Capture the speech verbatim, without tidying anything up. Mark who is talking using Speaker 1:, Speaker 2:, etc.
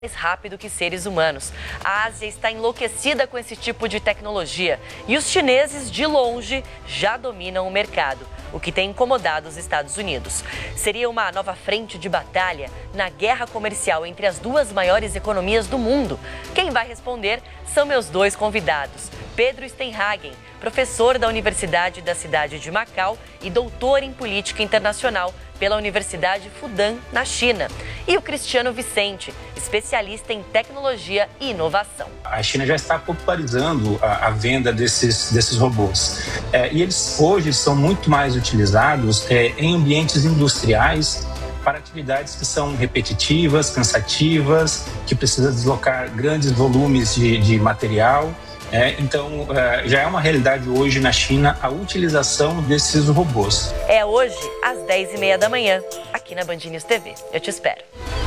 Speaker 1: mais rápido que seres humanos. A Ásia está enlouquecida com esse tipo de tecnologia e os chineses, de longe, já dominam o mercado, o que tem incomodado os Estados Unidos. Seria uma nova frente de batalha na guerra comercial entre as duas maiores economias do mundo. Quem vai responder são meus dois convidados. Pedro Steenhagen, professor da Universidade da cidade de Macau e doutor em política internacional pela Universidade Fudan, na China. E o Cristiano Vicente, especialista em tecnologia e inovação.
Speaker 2: A China já está popularizando a, a venda desses, desses robôs. É, e eles hoje são muito mais utilizados é, em ambientes industriais para atividades que são repetitivas, cansativas, que precisam deslocar grandes volumes de, de material. É, então, é, já é uma realidade hoje na China a utilização desses robôs.
Speaker 1: É hoje, às dez e meia da manhã, aqui na Band News T V. Eu te espero.